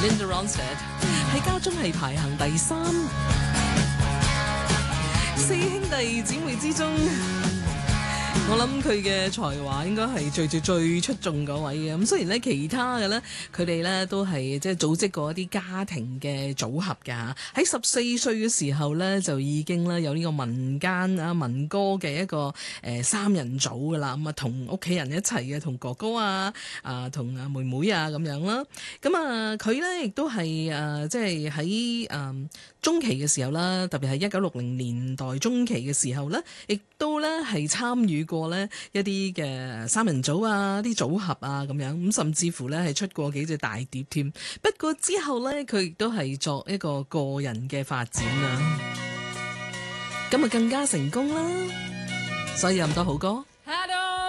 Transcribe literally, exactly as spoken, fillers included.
Linda Ronstadt 喺家中係排行第三，四兄弟姊妹之中，我諗佢嘅才華應該係最最最出眾嗰位嘅。咁雖然咧其他嘅咧，佢哋咧都係即係組織過一啲家庭嘅組合㗎。喺十四歲嘅時候咧，就已經咧有呢個民間啊民歌嘅一個誒、呃、三人組㗎啦。咁啊同屋企人一齊嘅，同哥哥啊啊同啊妹妹啊咁樣啦。咁啊佢咧亦都係誒即係喺誒中期嘅時候啦，特別係一九六零年代中期嘅時候咧，亦都咧係參與過咧一啲嘅三人組啊、啲組合啊咁樣，咁甚至乎咧係出過幾隻大碟添。不過之後咧，佢亦都係作一個個人嘅發展啦，咁啊更加成功啦，所以有咁多好歌。Hello